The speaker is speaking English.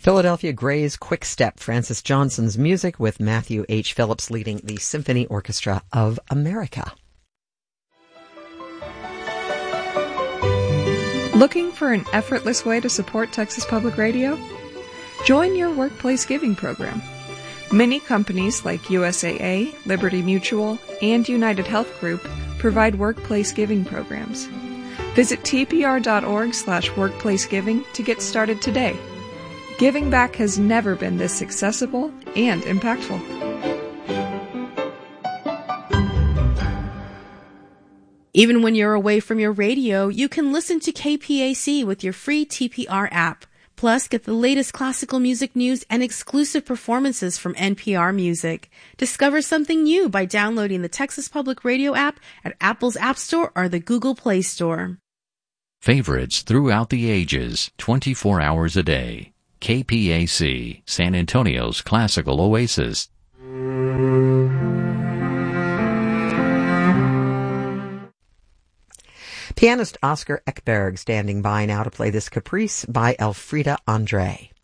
Philadelphia Gray's Quick Step, Francis Johnson's music with Matthew H. Phillips leading the Symphony Orchestra of America. Looking for an effortless way to support Texas Public Radio? Join your workplace giving program. Many companies like USAA, Liberty Mutual, and United Health Group provide workplace giving programs. Visit tpr.org/workplacegiving to get started today. Giving back has never been this accessible and impactful. Even when you're away from your radio, you can listen to KPAC with your free TPR app. Plus, get the latest classical music news and exclusive performances from NPR Music. Discover something new by downloading the Texas Public Radio app at Apple's App Store or the Google Play Store. Favorites throughout the ages, 24 hours a day. KPAC, San Antonio's classical oasis. Pianist Oscar Ekberg standing by now to play this Caprice by Elfrida Andre.